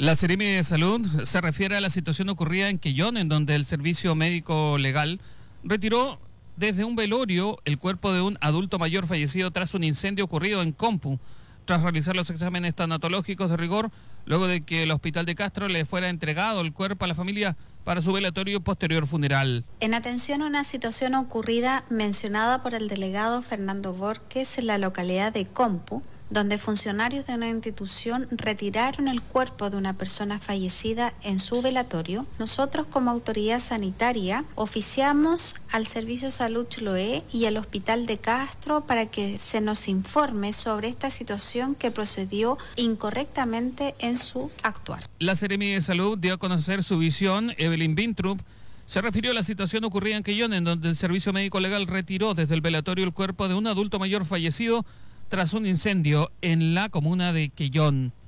La Seremi de Salud se refiere a la situación ocurrida en Quellón, en donde el Servicio Médico Legal retiró desde un velorio el cuerpo de un adulto mayor fallecido tras un incendio ocurrido en Compu, tras realizar los exámenes tanatológicos de rigor, luego de que el Hospital de Castro le fuera entregado el cuerpo a la familia para su velatorio y posterior funeral. En atención a una situación ocurrida mencionada por el delegado Fernando Borges en la localidad de Compu, donde funcionarios de una institución retiraron el cuerpo de una persona fallecida en su velatorio, nosotros como autoridad sanitaria oficiamos al Servicio Salud Chiloé y al Hospital de Castro para que se nos informe sobre esta situación que procedió incorrectamente en su actuar. La Seremi de Salud dio a conocer su visión. Evelyn Bintrup se refirió a la situación ocurrida en Quellón, en donde el Servicio Médico Legal retiró desde el velatorio el cuerpo de un adulto mayor fallecido tras un incendio en la comuna de Quellón.